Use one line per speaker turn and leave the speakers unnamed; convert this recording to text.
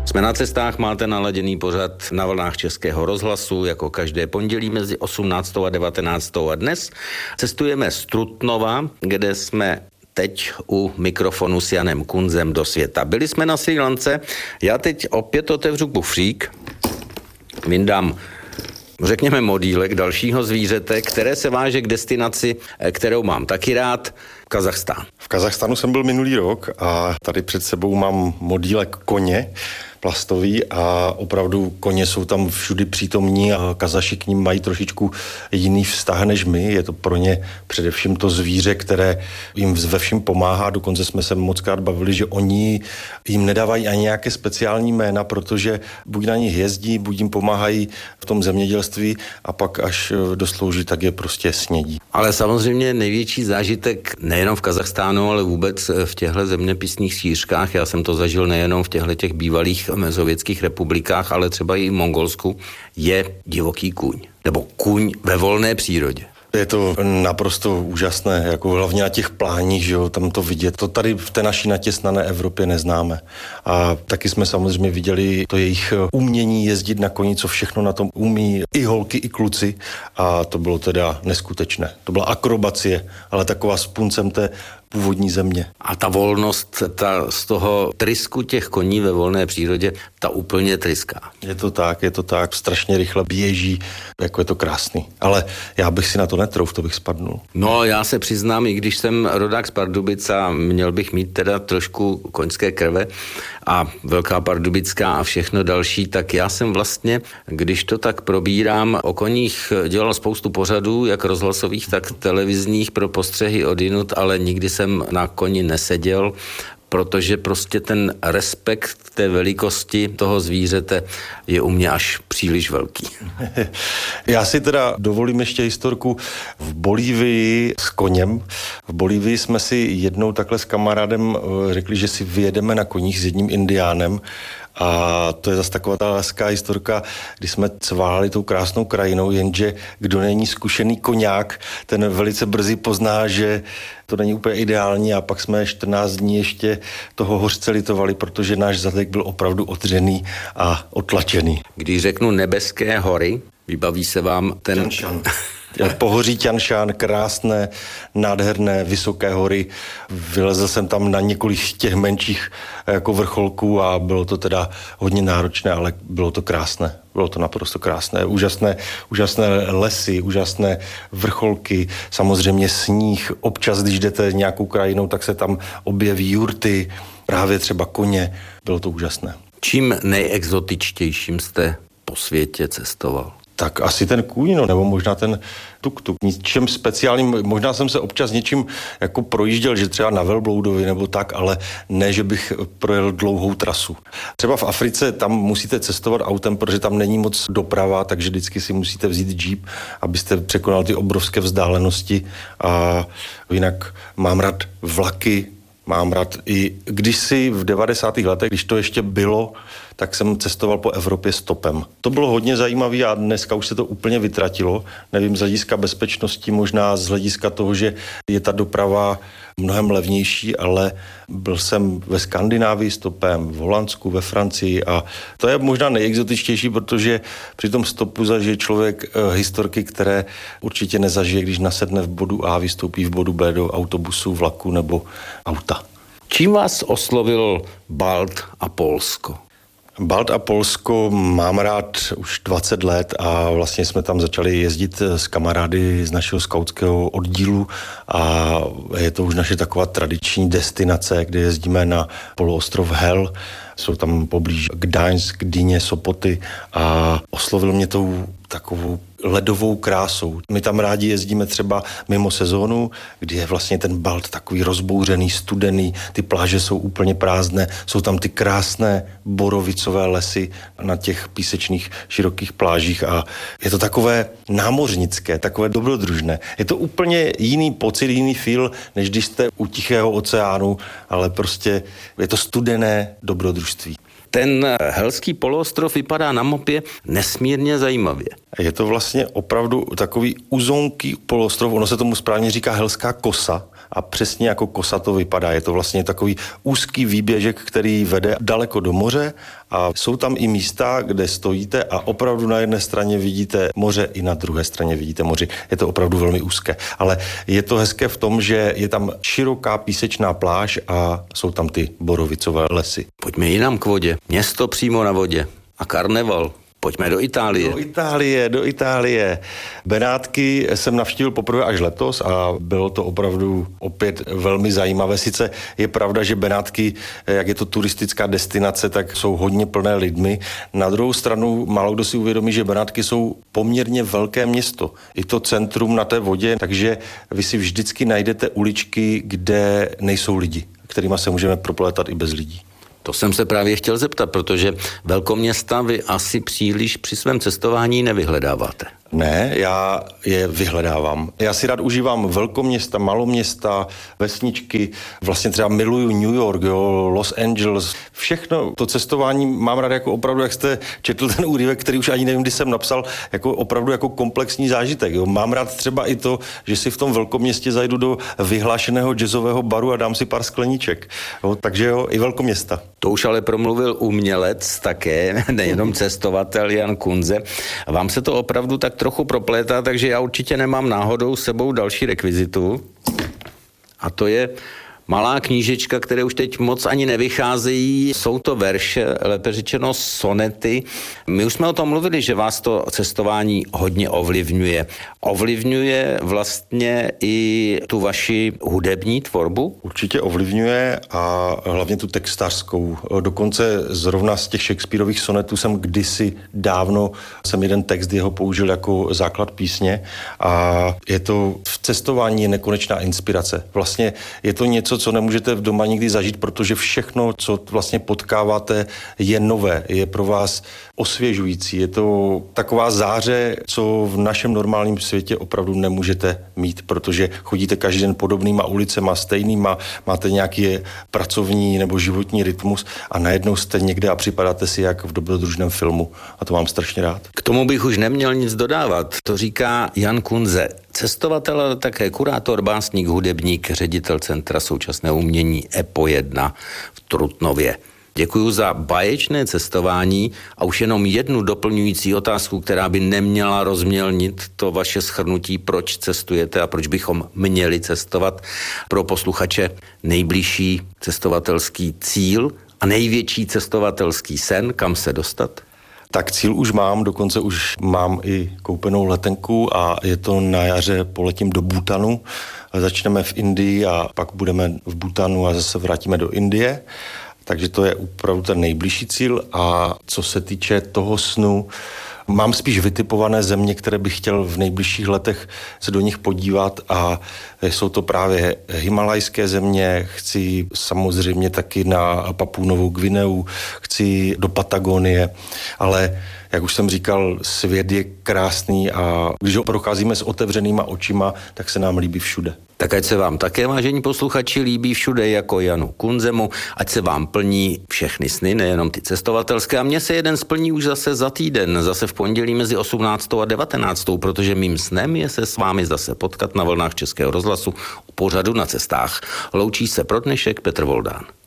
Jsme na cestách, máte naladěný pořad na vlnách Českého rozhlasu, jako každé pondělí mezi 18. a 19. a dnes cestujeme z Trutnova, kde jsme teď u mikrofonu s Janem Kunzem do světa. Byli jsme na Srí Lance, já teď opět otevřu kufřík, vyndám, řekněme, modílek dalšího zvířete, které se váže k destinaci, kterou mám taky rád, Kazachstán.
V Kazachstánu jsem byl minulý rok a tady před sebou mám modílek koně, plastový, a opravdu koně jsou tam všudy přítomní a Kazaši k ním mají trošičku jiný vztah než my. Je to pro ně především to zvíře, které jim ve všem pomáhá. Dokonce jsme se mockrát bavili, že oni jim nedávají ani nějaké speciální jména, protože buď na nich jezdí, buď jim pomáhají v tom zemědělství a pak až doslouží, tak je prostě snědí.
Ale samozřejmě největší zážitek nejenom v Kazachstánu, ale vůbec v těchto zeměpisných šířkách. Já jsem to zažil nejenom v těchto bývalých sovětských republikách, ale třeba i v Mongolsku, je divoký kůň. Nebo kůň ve volné přírodě.
Je to naprosto úžasné, jako hlavně na těch pláních, že jo, tam to vidět. To tady v té naší natěsnané Evropě neznáme. A taky jsme samozřejmě viděli to jejich umění jezdit na koni, co všechno na tom umí, i holky, i kluci. A to bylo teda neskutečné. To byla akrobacie, ale taková s puncem té původní země.
A ta volnost, ta z toho trysku těch koní ve volné přírodě, ta úplně tryská.
Je to tak, strašně rychle běží, jako je to krásný. Ale já bych si na to netrouf, to bych spadnul.
No, já se přiznám, i když jsem rodák z Pardubic a měl bych mít teda trošku koňské krve a Velká Pardubická a všechno další, tak já jsem vlastně, když to tak probírám, o koních dělal spoustu pořadů, jak rozhlasových, tak televizních pro postřehy odjinud, ale nikdy jsem na koni neseděl, protože prostě ten respekt k té velikosti toho zvířete je u mě až příliš velký.
Já si teda dovolím ještě historku v Bolívii s koněm. V Bolívii jsme si jednou takhle s kamarádem řekli, že si vyjedeme na koních s jedním indiánem. A to je zase taková ta hezká historka, kdy jsme cválali tou krásnou krajinou, jenže kdo není zkušený koňák, ten velice brzy pozná, že to není úplně ideální, a pak jsme 14 dní ještě toho hořce litovali, protože náš zadek byl opravdu odřený a otlačený.
Když řeknu nebeské hory, vybaví se vám ten...
Tianshan. Pohoří Tianshan, krásné, nádherné, vysoké hory. Vylezl jsem tam na několik těch menších jako vrcholků a bylo to teda hodně náročné, ale bylo to krásné. Bylo to naprosto krásné. Úžasné lesy, úžasné vrcholky, samozřejmě sníh. Občas, když jdete nějakou krajinou, tak se tam objeví jurty, právě třeba koně. Bylo to úžasné.
Čím nejexotičtějším jste po světě cestoval?
Tak asi ten kůň, nebo možná ten tuk-tuk. Ničem speciálním, možná jsem se občas něčím jako projížděl, že třeba na velbloudovi nebo tak, ale ne, že bych projel dlouhou trasu. Třeba v Africe tam musíte cestovat autem, protože tam není moc doprava, takže vždycky si musíte vzít jeep, abyste překonal ty obrovské vzdálenosti. A jinak mám rád vlaky, mám rád i kdysi v 90. letech, když to ještě bylo, tak jsem cestoval po Evropě stopem. To bylo hodně zajímavé a dneska už se to úplně vytratilo. Nevím, z hlediska bezpečnosti, možná z hlediska toho, že je ta doprava mnohem levnější, ale byl jsem ve Skandinávii stopem, v Holandsku, ve Francii a to je možná nejexotičtější, protože při tom stopu zažije člověk historky, které určitě nezažije, když nasedne v bodu A, vystoupí v bodu B do autobusu, vlaku nebo auta.
Čím vás oslovil Balt a Polsko?
Balt a Polsko mám rád už 20 let a vlastně jsme tam začali jezdit s kamarády z našeho skautského oddílu a je to už naše taková tradiční destinace, kde jezdíme na poloostrov Hel. Jsou tam poblíž Gdaňsk, Dyně, Sopoty a oslovil mě tou takovou ledovou krásou. My tam rádi jezdíme třeba mimo sezónu, kdy je vlastně ten Balt takový rozbouřený, studený, ty pláže jsou úplně prázdné, jsou tam ty krásné borovicové lesy na těch písečných širokých plážích a je to takové námořnické, takové dobrodružné. Je to úplně jiný pocit, jiný feel, než když jste u Tichého oceánu, ale prostě je to studené dobrodružství.
Ten helský poloostrov vypadá na mapě nesmírně zajímavě.
Je to vlastně opravdu takový uzonký poloostrov, ono se tomu správně říká helská kosa a přesně jako kosa to vypadá. Je to vlastně takový úzký výběžek, který vede daleko do moře a jsou tam i místa, kde stojíte a opravdu na jedné straně vidíte moře i na druhé straně vidíte moře. Je to opravdu velmi úzké, ale je to hezké v tom, že je tam široká písečná pláž a jsou tam ty borovicové lesy.
Pojďme jinam k vodě. Město přímo na vodě a karneval. Pojďme do Itálie.
Do Itálie. Benátky jsem navštívil poprvé až letos a bylo to opravdu opět velmi zajímavé. Sice je pravda, že Benátky, jak je to turistická destinace, tak jsou hodně plné lidmi. Na druhou stranu málo kdo si uvědomí, že Benátky jsou poměrně velké město. I to centrum na té vodě, takže vy si vždycky najdete uličky, kde nejsou lidi, kterýma se můžeme proplétat i bez lidí.
To jsem se právě chtěl zeptat, protože velkoměsta vy asi příliš při svém cestování nevyhledáváte.
Ne, já je vyhledávám. Já si rád užívám velkoměsta, maloměsta, vesničky. Vlastně třeba miluju New York, jo, Los Angeles. Všechno to cestování mám rád jako opravdu, jak jste četl ten úryvek, který už ani nevím, kdy jsem napsal, jako opravdu jako komplexní zážitek. Jo. Mám rád třeba i to, že si v tom velkoměstě zajdu do vyhlášeného jazzového baru a dám si pár skleníček. Jo, takže jo, i velkoměsta.
To už ale promluvil umělec také, nejenom cestovatel Jan Kunze. Vám se to opravdu tak trochu proplétá, takže já určitě nemám náhodou s sebou další rekvizitu. A to je malá knížečka, které už teď moc ani nevycházejí. Jsou to verše, lépe řečeno sonety. My už jsme o tom mluvili, že vás to cestování hodně ovlivňuje. Ovlivňuje vlastně i tu vaši hudební tvorbu?
Určitě ovlivňuje a hlavně tu textařskou. Dokonce zrovna z těch Shakespearových sonetů jsem kdysi dávno jeden text jeho použil jako základ písně a je to v cestování nekonečná inspirace. Vlastně je to něco, co nemůžete v doma nikdy zažít, protože všechno, co vlastně potkáváte, je nové, je pro vás osvěžující. Je to taková záře, co v našem normálním světě opravdu nemůžete mít, protože chodíte každý den podobnýma ulicema, stejnýma, máte nějaký pracovní nebo životní rytmus a najednou jste někde a připadáte si jak v dobrodružném filmu. A to mám strašně rád.
K tomu bych už neměl nic dodávat. To říká Jan Kunze, cestovatel, ale také kurátor, básník, hudebník, ředitel Centra současného umění EPO 1 v Trutnově. Děkuji za báječné cestování a už jenom jednu doplňující otázku, která by neměla rozmělnit to vaše shrnutí, proč cestujete a proč bychom měli cestovat. Pro posluchače nejbližší cestovatelský cíl a největší cestovatelský sen, kam se dostat?
Tak cíl už mám, dokonce už mám i koupenou letenku a je to na jaře, poletím do Bhutanu. Začneme v Indii a pak budeme v Bhutanu a zase vrátíme do Indie. Takže to je opravdu ten nejbližší cíl a co se týče toho snu, mám spíš vytipované země, které bych chtěl v nejbližších letech se do nich podívat a jsou to právě himalajské země, chci samozřejmě taky na Papuu Novou Gvineu, chci do Patagonie, ale jak už jsem říkal, svět je krásný a když ho procházíme s otevřenýma očima, tak se nám líbí všude.
Tak ať se vám také, vážení posluchači, líbí všude jako Janu Kunzemu, ať se vám plní všechny sny, nejenom ty cestovatelské. A mně se jeden splní už zase za týden, zase v pondělí mezi 18. a 19. protože mým snem je se s vámi zase potkat na vlnách Českého rozhlasu u pořadu Na cestách. Loučí se pro dnešek Petr Voldán.